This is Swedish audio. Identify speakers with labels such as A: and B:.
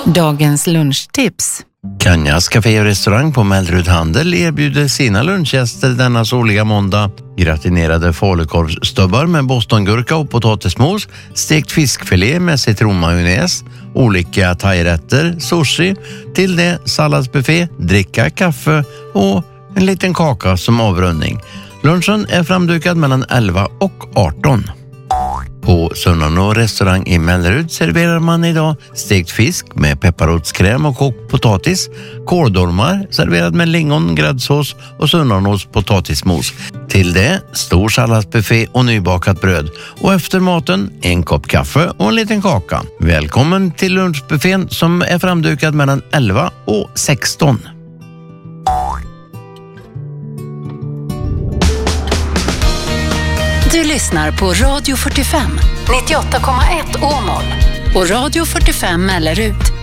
A: Dagens lunchtips.
B: Kanjas Café och restaurang på Mellerud Handel erbjuder sina lunchgäster denna soliga måndag gratinerade falukorvsstubbar med bostongurka och potatismos, stekt fiskfilé med citronmajonnäs, olika thairätter, sushi, till det salladsbuffé, dricka, kaffe och en liten kaka som avrundning. Lunchen är framdukad mellan 11 och 18. På Sunnanå restaurang i Mellerud serverar man idag stekt fisk med pepparrotskräm och kokt potatis, kåldolmar serverad med lingon, gräddsås och Sunnanås potatismos. Till det stor salladsbuffé och nybakat bröd och efter maten en kopp kaffe och en liten kaka. Välkommen till lunchbuffén som är framdukad mellan 11 och 16.
A: Du lyssnar på Radio 45, 98,1 Åmål och Radio 45 Mellerud.